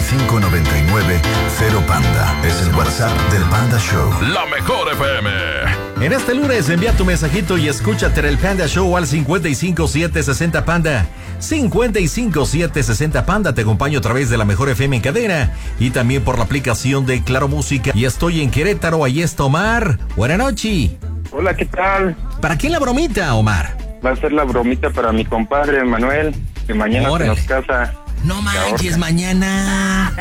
0 Panda. Es el WhatsApp del Panda Show. La mejor FM. En este lunes envía tu mensajito y escúchate el Panda Show al 55760 Panda. 55760 Panda, te acompaño a través de la mejor FM en cadena y también por la aplicación de Claro Música. Y estoy en Querétaro, ahí está Omar. Buenas noches. Hola, ¿qué tal? ¿Para quién la bromita, Omar? Va a ser la bromita para mi compadre Manuel, que mañana se nos casa. No manches, mañana.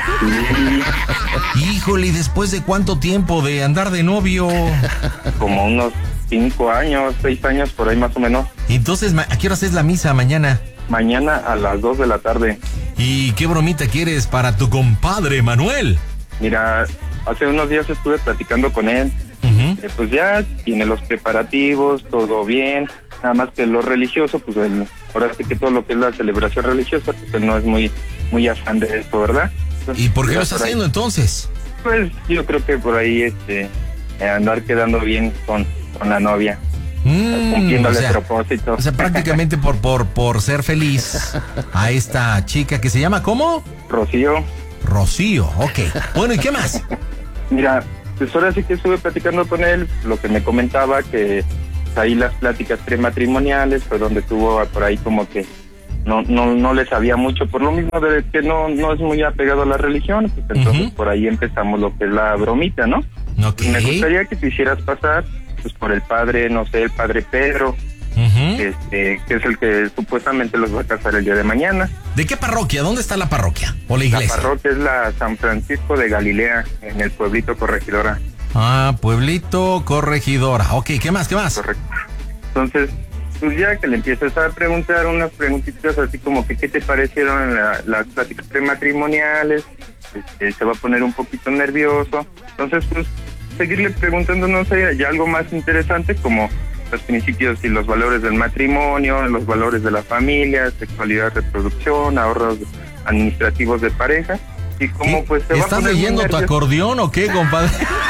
Híjole, ¿después de cuánto tiempo de andar de novio? Como unos 5 años, 6 años, por ahí más o menos. Entonces, ¿a qué hora es la misa mañana? Mañana a las 2 de la tarde. ¿Y qué bromita quieres para tu compadre Manuel? Mira, hace unos días estuve platicando con él. Pues ya tiene los preparativos, todo bien. Nada más que lo religioso, pues ahora sí que todo lo que es la celebración religiosa, pues él no es muy afán de esto, ¿verdad? Entonces, ¿y por qué lo está haciendo entonces? Pues yo creo que por ahí andar quedando bien con la novia. Cumpliéndole el propósito. O sea, prácticamente por ser feliz a esta chica que se llama, ¿cómo? Rocío. Rocío, ok. Bueno, ¿y qué más? Mira, pues ahora sí que estuve platicando con él, lo que me comentaba que ahí las pláticas prematrimoniales fue donde tuvo por ahí como que no le sabía mucho, por lo mismo de que no es muy apegado a la religión, pues entonces por ahí empezamos lo que es la bromita, ¿no? Okay. Me gustaría que te hicieras pasar pues por el padre, no sé, el padre Pedro, que es el que supuestamente los va a casar el día de mañana. ¿De qué parroquia? ¿Dónde está la parroquia? ¿O la iglesia? La parroquia es la San Francisco de Galilea, en el pueblito Corregidora. Ah, pueblito Corregidora. Ok, ¿qué más? Correcto. Entonces, pues ya que le empiezas a preguntar unas preguntitas así como que qué te parecieron las pláticas prematrimoniales, se va a poner un poquito nervioso. Entonces, pues, seguirle preguntando, no sé, ya algo más interesante como los principios y los valores del matrimonio, los valores de la familia, sexualidad, reproducción, ahorros administrativos de pareja. Y como pues se va ¿estás leyendo tu acordeón o qué, compadre?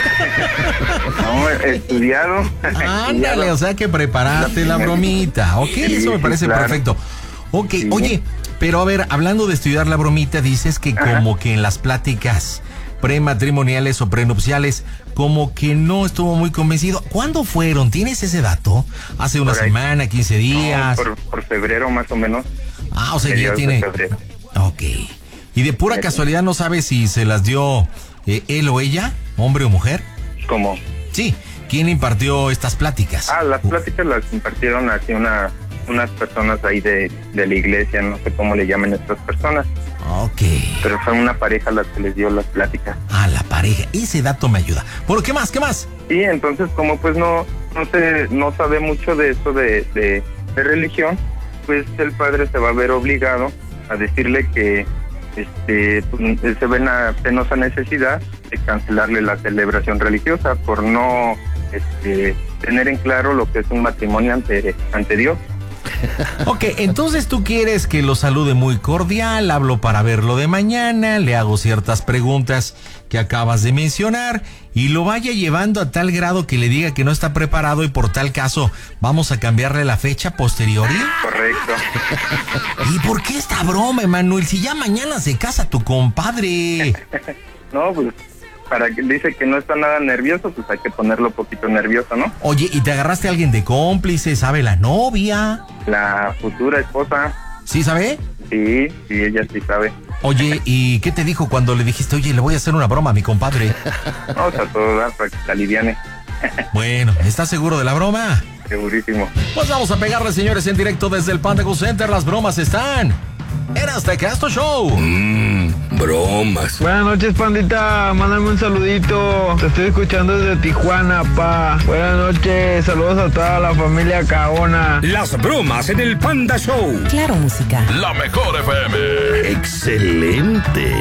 No, estudiado. Ándale, o sea que preparaste la bromita. Ok, sí, eso me parece claro. Perfecto. Ok, sí. Oye, pero a ver, hablando de estudiar la bromita, dices que como que en las pláticas prematrimoniales o prenupciales, como que no estuvo muy convencido. ¿Cuándo fueron? ¿Tienes ese dato? ¿Hace una semana, 15 días? No, por febrero más o menos. Ah, o sea que ya tiene... Ok. ¿Y de pura casualidad no sabes si se las dio él o ella, hombre o mujer? ¿Cómo? Sí, ¿quién impartió estas pláticas? Las pláticas las impartieron así unas personas ahí de la iglesia, no sé cómo le llaman a estas personas. Ok. Pero fue una pareja la que les dio las pláticas. Ah, la pareja, ese dato me ayuda. ¿Por qué más? Sí, entonces como pues no sabe mucho de esto de religión, pues el padre se va a ver obligado a decirle que pues, él se ve en la penosa necesidad de cancelarle la celebración religiosa por no tener en claro lo que es un matrimonio ante Dios. Ok, entonces tú quieres que lo salude muy cordial, hablo para verlo de mañana, le hago ciertas preguntas que acabas de mencionar y lo vaya llevando a tal grado que le diga que no está preparado y por tal caso vamos a cambiarle la fecha posteriori. Correcto. ¿Y por qué esta broma, Emanuel? Si ya mañana se casa tu compadre. No, pues para que dice que no está nada nervioso, pues hay que ponerlo un poquito nervioso, ¿no? Oye, ¿y te agarraste a alguien de cómplice? ¿Sabe la novia? La futura esposa. ¿Sí sabe? Sí, ella sí sabe. Oye, ¿y qué te dijo cuando le dijiste, oye, le voy a hacer una broma a mi compadre? Vamos a todo dar para que se aliviane. Bueno, ¿estás seguro de la broma? Segurísimo. Pues vamos a pegarle, señores, en directo desde el Panda Go Center. Las bromas están en Aztecasto Show. Bromas. Buenas noches, pandita. Mándame un saludito. Te estoy escuchando desde Tijuana, pa. Buenas noches. Saludos a toda la familia Caona. Las bromas en el Panda Show. Claro Música. La mejor FM. Excelente.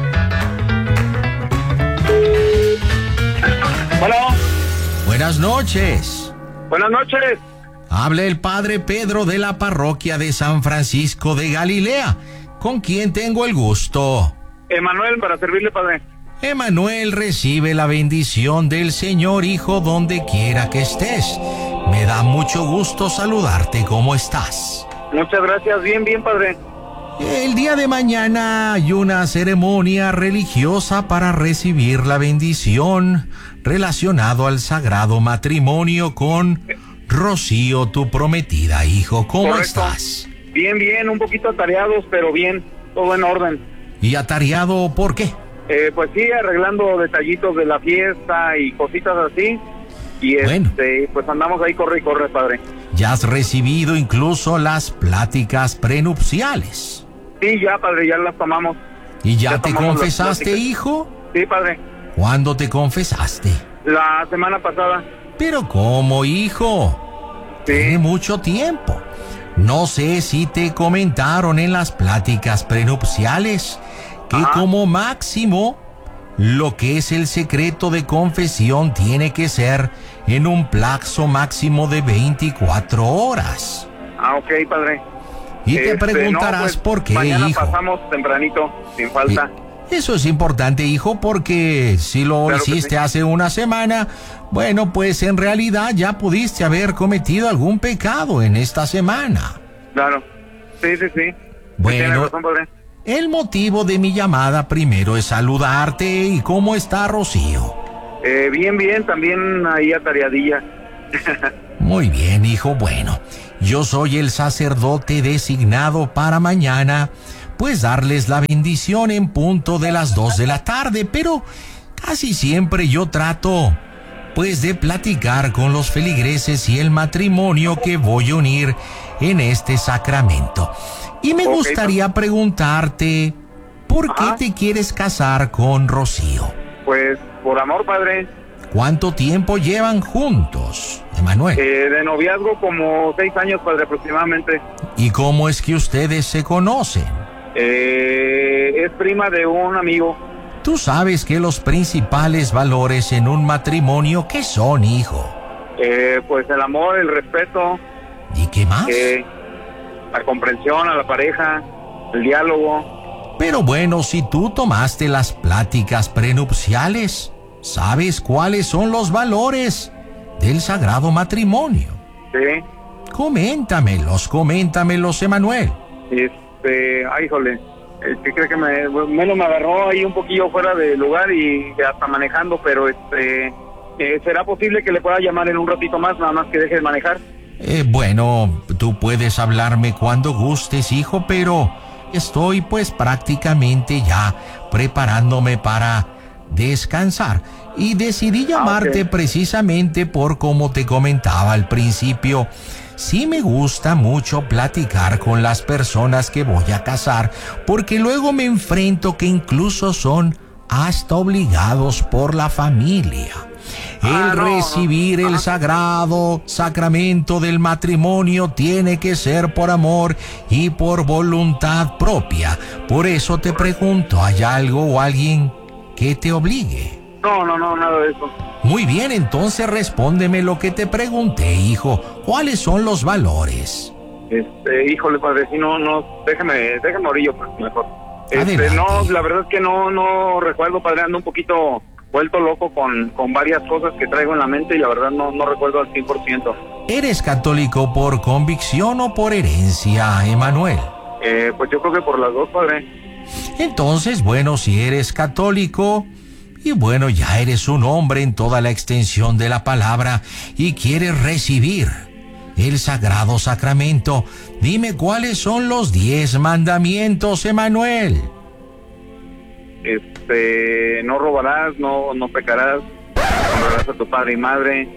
Bueno. Buenas noches. Buenas noches. Habla el padre Pedro de la parroquia de San Francisco de Galilea. ¿Con quién tengo el gusto? Emanuel, para servirle, padre. Emanuel, recibe la bendición del Señor, hijo, donde quiera que estés. Me da mucho gusto saludarte. ¿Cómo estás? Muchas gracias. Bien, padre. El día de mañana hay una ceremonia religiosa para recibir la bendición relacionado al sagrado matrimonio con Rocío, tu prometida, hijo. ¿Cómo Correcto. estás? Bien, un poquito atareados, pero bien, todo en orden. ¿Y atareado por qué? Pues sí, arreglando detallitos de la fiesta y cositas así. Y Bueno. pues andamos ahí, corre y corre, padre. Ya has recibido incluso las pláticas prenupciales. Sí, ya, padre, ya las tomamos. ¿Y ya Ya te tomamos las confesaste, pláticas. hijo? Sí, padre, ¿Cuándo te confesaste? la semana pasada. ¿Pero cómo, hijo? Tiene Sí, mucho tiempo. No sé si te comentaron en las pláticas prenupciales que Ajá. como máximo lo que es el secreto de confesión tiene que ser en un plazo máximo de 24 horas. ok, padre. Y te preguntarás no, pues, por qué, mañana hijo. pasamos tempranito, sin falta. Eso es importante, hijo, porque si lo Claro que hiciste sí. hace una semana, bueno, pues en realidad ya pudiste haber cometido algún pecado en esta semana. Claro. Sí. Bueno. Tiene razón, padre. El motivo de mi llamada primero es saludarte. ¿Y cómo está Rocío? Bien, también ahí atareadilla. Muy bien, hijo. Bueno, yo soy el sacerdote designado para mañana, pues darles la bendición en punto de las 2 de la tarde, pero casi siempre yo trato, pues, de platicar con los feligreses y el matrimonio que voy a unir en este sacramento. Y me Ok, gustaría preguntarte, ¿por qué Ajá. te quieres casar con Rocío? Pues por amor, padre. ¿Cuánto tiempo llevan juntos, Emanuel? De noviazgo como 6 años, padre, aproximadamente. ¿Y cómo es que ustedes se conocen? Es prima de un amigo. Tú sabes que los principales valores en un matrimonio, ¿qué son, hijo? Pues el amor, el respeto, ¿Y qué más? la comprensión a la pareja, el diálogo. Pero bueno, si tú tomaste las pláticas prenupciales, ¿sabes cuáles son los valores del sagrado matrimonio? Sí. Coméntamelos, Emanuel. Ay, híjole. ¿Qué cree que me agarró ahí un poquillo fuera de lugar y hasta manejando, pero ¿será posible que le pueda llamar en un ratito más, nada más que deje de manejar? Bueno, tú puedes hablarme cuando gustes, hijo, pero estoy pues prácticamente ya preparándome para descansar. Y decidí llamarte ok. precisamente por como te comentaba al principio. Sí me gusta mucho platicar con las personas que voy a casar, porque luego me enfrento que incluso son hasta obligados por la familia. El recibir el sagrado sacramento del matrimonio tiene que ser por amor y por voluntad propia. Por eso te pregunto, ¿hay algo o alguien que te obligue? No, nada de eso. Muy bien, entonces respóndeme lo que te pregunté, hijo. ¿Cuáles son los valores? Híjole, padre, si no, déjeme orillo, pues, mejor. Adelante. No, la verdad es que no recuerdo, padre, ando un poquito vuelto loco con varias cosas que traigo en la mente y la verdad no recuerdo al 100%. ¿Eres católico por convicción o por herencia, Emanuel? Pues yo creo que por las dos, padre. Entonces, bueno, si eres católico, y bueno, ya eres un hombre en toda la extensión de la palabra y quieres recibir el sagrado sacramento, dime cuáles son los 10 mandamientos, Emanuel. No robarás, no pecarás, honrarás a tu padre y madre.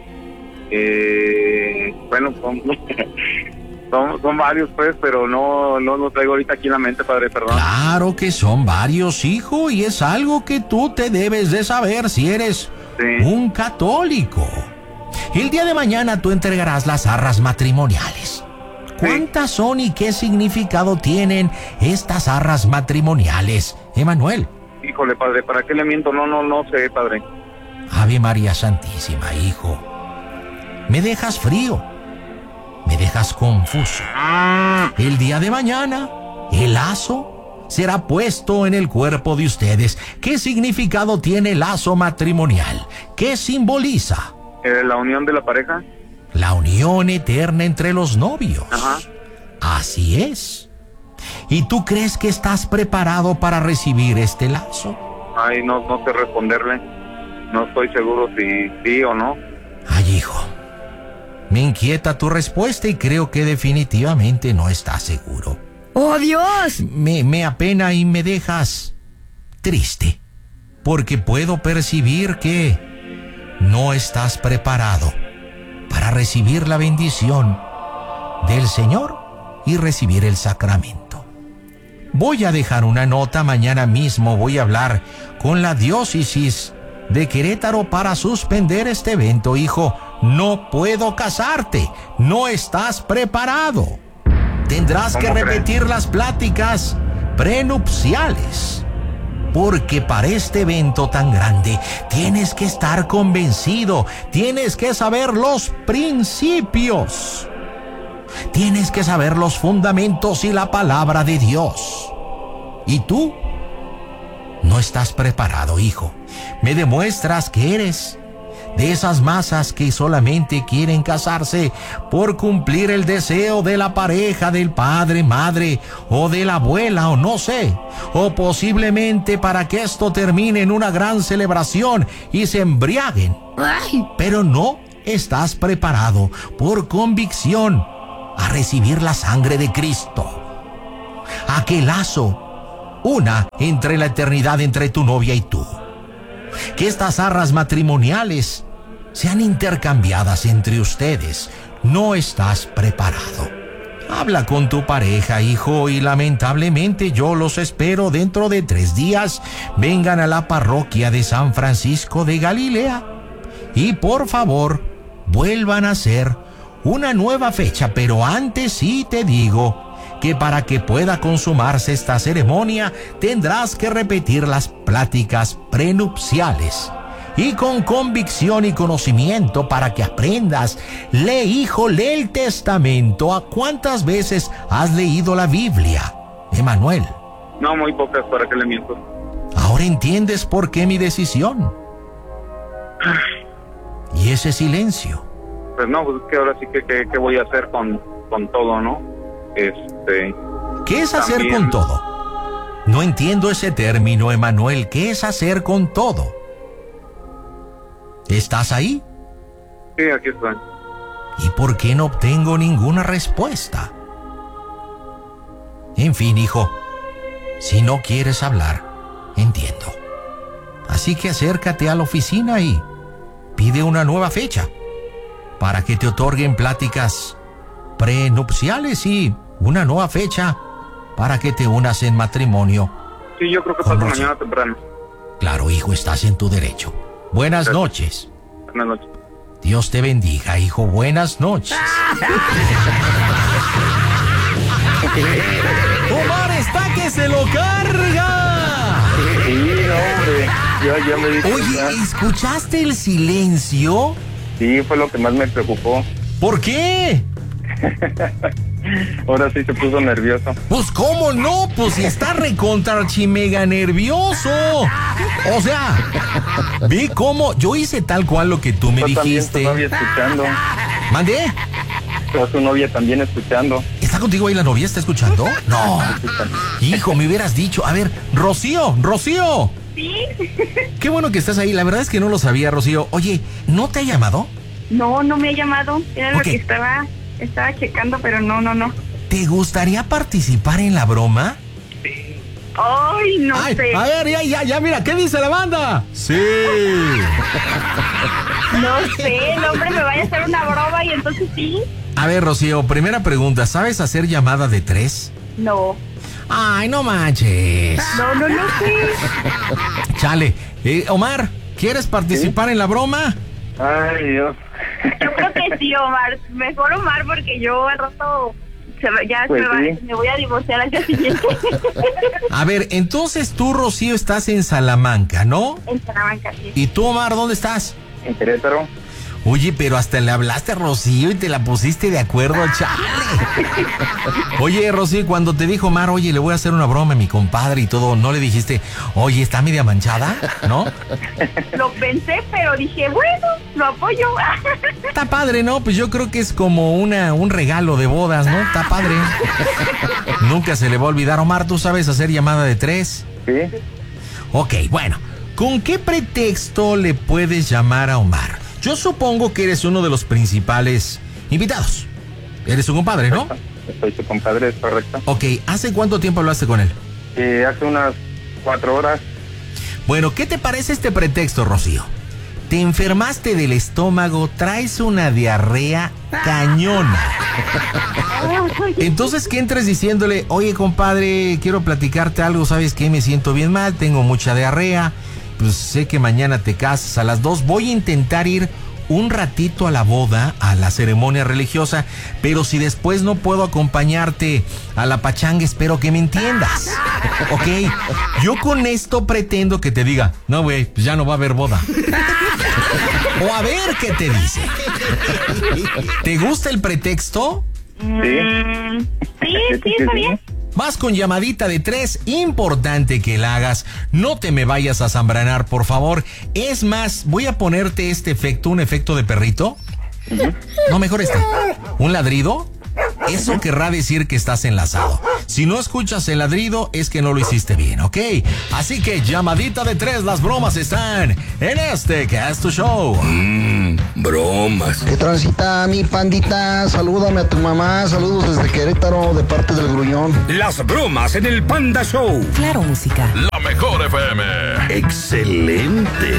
Bueno, son varios, pues, pero no traigo ahorita aquí en la mente, padre, perdón. Claro que son varios, hijo, y es algo que tú te debes de saber si eres un católico. El día de mañana tú entregarás las arras matrimoniales. ¿Cuántas son y qué significado tienen estas arras matrimoniales, Emanuel? Híjole, padre, ¿para qué le miento? No sé, padre. Ave María Santísima, hijo. Me dejas frío. Me dejas confuso. El día de mañana, el lazo será puesto en el cuerpo de ustedes. ¿Qué significado tiene el lazo matrimonial? ¿Qué simboliza? La unión de la pareja. La unión eterna entre los novios. Ajá. Así es. ¿Y tú crees que estás preparado para recibir este lazo? Ay, no sé responderle. No estoy seguro si sí o no. Ay, hijo, me inquieta tu respuesta y creo que definitivamente no estás seguro. ¡Oh, Dios! Me apena y me dejas triste, porque puedo percibir que no estás preparado para recibir la bendición del Señor y recibir el sacramento. Voy a dejar una nota, mañana mismo voy a hablar con la diócesis de Querétaro para suspender este evento. Hijo, no puedo casarte, no estás preparado. Tendrás que repetir las pláticas prenupciales, porque para este evento tan grande tienes que estar convencido, tienes que saber los principios, tienes que saber los fundamentos y la palabra de Dios. Y tú no estás preparado, hijo. Me demuestras que eres de esas masas que solamente quieren casarse por cumplir el deseo de la pareja, del padre, madre o de la abuela, o no sé, o posiblemente para que esto termine en una gran celebración y se embriaguen. Pero no estás preparado por convicción a recibir la sangre de Cristo, aquel lazo una entre la eternidad entre tu novia y tú. Que estas arras matrimoniales sean intercambiadas entre ustedes. No estás preparado. Habla con tu pareja, hijo, y lamentablemente yo los espero dentro de 3 días. Vengan a la parroquia de San Francisco de Galilea y por favor vuelvan a hacer una nueva fecha, pero antes sí te digo que para que pueda consumarse esta ceremonia tendrás que repetir las pláticas prenupciales y con convicción y conocimiento para que aprendas. Lee, hijo, lee el testamento. ¿A cuántas veces has leído la Biblia, Emanuel? No, muy pocas, para que le miento. Ahora entiendes por qué mi decisión. Y ese silencio. Pues no, pues que ahora sí que ¿qué voy a hacer con todo, no? ¿Qué es hacer también con todo? No entiendo ese término, Emanuel. ¿Qué es hacer con todo? ¿Estás ahí? Sí, aquí estoy. ¿Y por qué no obtengo ninguna respuesta? En fin, hijo, si no quieres hablar, entiendo. Así que acércate a la oficina y pide una nueva fecha para que te otorguen pláticas prenupciales y una nueva fecha para que te unas en matrimonio. Sí, yo creo que paso mañana temprano. Claro, hijo, estás en tu derecho. Buenas noches. Buenas noches. Dios te bendiga, hijo. Buenas noches. Omar está que se lo carga. Sí, hombre. Ya me di cuenta. Oye, ¿escuchaste el silencio? Sí, fue lo que más me preocupó. ¿Por qué? Ahora sí se puso nervioso. Pues cómo no, pues si está recontra archimega nervioso. O sea, ve cómo yo hice tal cual lo que tú me dijiste. También tu novia escuchando. ¿Mandé? Pero tu novia también escuchando. ¿Está contigo ahí la novia? ¿Está escuchando? No. Hijo, me hubieras dicho. A ver, Rocío. Sí. Qué bueno que estás ahí. La verdad es que no lo sabía, Rocío. Oye, ¿no te ha llamado? No me ha llamado. Era lo Ok. que estaba checando, pero no. ¿Te gustaría participar en la broma? Ay, no Ay, sé. a ver, ya, mira, ¿qué dice la banda? Sí. No sé, el hombre me vaya a hacer una broma y entonces sí. A ver, Rocío, primera pregunta, ¿sabes hacer llamada de 3? No. Ay, no manches. No sé. Chale. Omar, ¿quieres participar en la broma? Ay, Dios. Yo creo que sí, Omar. Mejor Omar, porque yo al rato Pues sí. me voy a divorciar al día siguiente. A ver, entonces tú, Rocío, estás en Salamanca, ¿no? En Salamanca, sí. ¿Y tú, Omar, dónde estás? En Querétaro. Oye, pero hasta le hablaste a Rocío y te la pusiste de acuerdo, chale. Oye, Rocío, cuando te dijo Omar, oye, le voy a hacer una broma a mi compadre y todo, ¿no le dijiste, oye, está media manchada? ¿No? Lo pensé, pero dije, bueno, lo apoyo. Está padre, ¿no? Pues yo creo que es como un regalo de bodas, ¿no? Está padre. Nunca se le va a olvidar. Omar, ¿tú sabes hacer llamada de 3? Sí. Ok, bueno. ¿Con qué pretexto le puedes llamar a Omar? Yo supongo que eres uno de los principales invitados. Eres su compadre, ¿no? Soy su compadre, es correcto. Ok, ¿hace cuánto tiempo hablaste con él? Hace unas 4 horas. Bueno, ¿qué te parece este pretexto, Rocío? Te enfermaste del estómago, traes una diarrea cañona. Entonces que entres diciéndole, oye, compadre, quiero platicarte algo, ¿sabes qué? Me siento bien mal, tengo mucha diarrea, pues sé que mañana te casas a las 2, voy a intentar ir un ratito a la boda, a la ceremonia religiosa, pero si después no puedo acompañarte a la pachanga, espero que me entiendas. Ok, yo con esto pretendo que te diga, no güey, pues ya no va a haber boda. O a ver qué te dice. ¿Te gusta el pretexto? Sí, está bien. Vas con llamadita de 3, importante que la hagas, no te me vayas a zambranar, por favor. Es más, voy a ponerte este efecto, un efecto de perrito. No, mejor este. ¿Un ladrido? Eso querrá decir que estás enlazado. Si no escuchas el ladrido, es que no lo hiciste bien, ¿ok? Así que llamadita de 3, las bromas están en este que es tu show. Bromas. ¿Qué transita, mi pandita? Salúdame a tu mamá, saludos desde Querétaro, de parte del Gruñón. Las bromas en el Panda Show. Claro, música. La mejor FM. Excelente.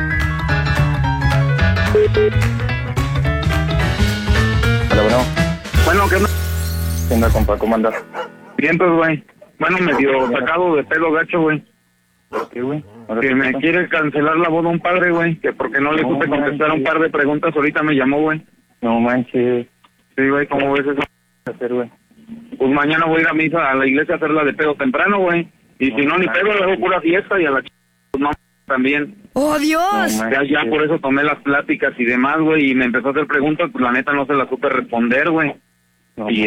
Hola, bueno. Bueno, ¿qué onda? ¿Qué onda, compa? ¿Cómo andas? Bien, pues, güey. Bueno, medio sacado de pelo gacho, güey. ¿Por qué, güey? Que me quiere cancelar la boda un padre, güey. Que porque no le supe contestar un par de preguntas, ahorita me llamó, güey. No manches. Sí, güey, ¿cómo ves eso? Hacer, güey. Pues mañana voy a ir a misa, a la iglesia a hacerla de pedo temprano, güey. Y si no, ni pedo, le hago pura fiesta y a la pues no, también. ¡Oh, Dios! Ya por eso tomé las pláticas y demás, güey, y me empezó a hacer preguntas, pues la neta no se las supe responder, güey. No, y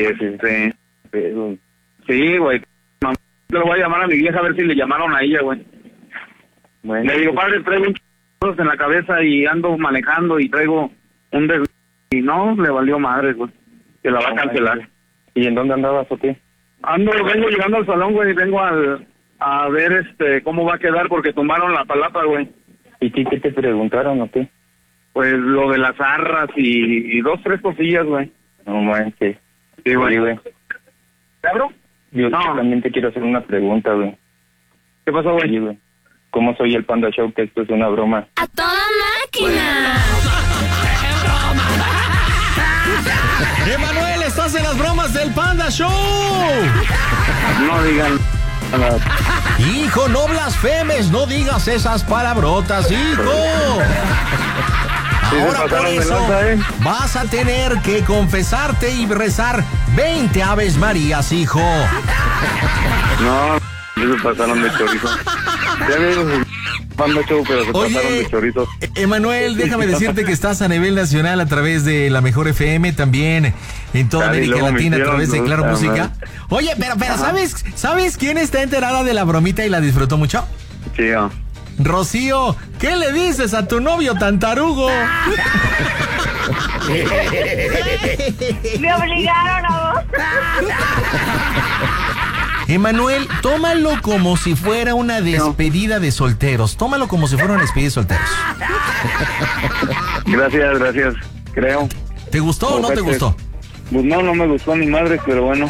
sí, güey, le voy a llamar a mi vieja a ver si le llamaron a ella, güey. Bueno, Le digo, padre, traigo un cosas en la cabeza y ando manejando y traigo un y no, le valió madre, güey, que la va a cancelar. ¿Y en dónde andabas o qué? Vengo llegando al salón, güey, vengo a ver cómo va a quedar porque tomaron la palapa, güey. ¿Y qué te preguntaron o qué? Pues lo de las arras y 2, 3 cosillas, güey. No manches. Sí, güey. ¿Cabro? Yo también te quiero hacer una pregunta, güey. ¿Qué pasó, güey? Sí, güey. ¿Cómo soy el Panda Show? Que esto es una broma. ¡A toda máquina! ¡Emanuel, estás en las bromas del Panda Show! No digan nada. Hijo, no blasfemes, no digas esas palabrotas, hijo. Ahora por eso vas a tener que confesarte y rezar 20 Aves Marías, hijo. No, se pasaron de chorizo. Ya veo Panda Show, pero se pasaron de chorizo. Emanuel, déjame decirte que estás a nivel nacional a través de la Mejor FM, también en toda América Latina a través de Claro Música. Oye, pero ¿sabes quién está enterada de la bromita y la disfrutó mucho? Sí, Rocío, ¿qué le dices a tu novio tan tarugo? Me obligaron a vos. Emanuel, tómalo como si fuera una despedida de solteros. Tómalo como si fuera una despedida de solteros. Gracias, creo. ¿Te gustó o no te gustó? Pues no me gustó ni madre, pero bueno.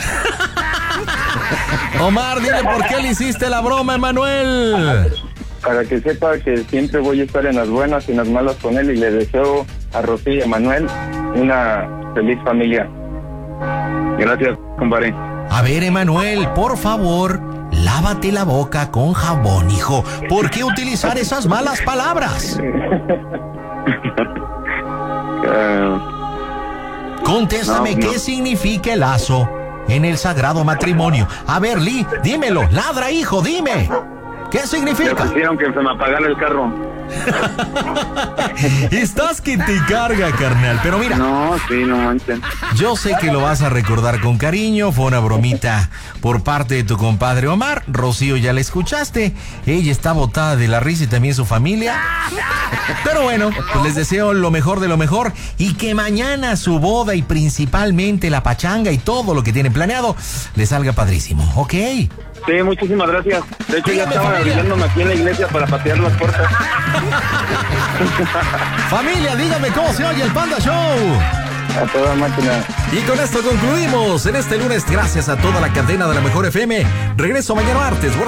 Omar, dile por qué le hiciste la broma, Emanuel. Para que sepa que siempre voy a estar en las buenas y en las malas con él, y le deseo a Rocío y a Emanuel una feliz familia. Gracias, compadre. A ver, Emanuel, por favor, lávate la boca con jabón, hijo. ¿Por qué utilizar esas malas palabras? Contéstame, ¿qué significa el lazo en el sagrado matrimonio? A ver, Lee, dímelo, ladra, hijo, dime. ¿Qué Me significa? ofrecieron que se me apagara el carro. Estás que te carga, carnal. Pero mira, No, sí, no manchen. yo sé que lo vas a recordar con cariño. Fue una bromita por parte de tu compadre Omar. Rocío, ya la escuchaste. Ella está botada de la risa y también su familia. Pero bueno, pues les deseo lo mejor de lo mejor. Y que mañana su boda y principalmente la pachanga y todo lo que tienen planeado les salga padrísimo, ¿ok? Sí, muchísimas gracias. De hecho, ya Dígame, estaba familia. viéndome aquí en la iglesia para patear las puertas. Familia, díganme cómo se oye el Panda Show. A toda máquina. Y con esto concluimos en este lunes. Gracias a toda la cadena de la Mejor FM. Regreso mañana martes.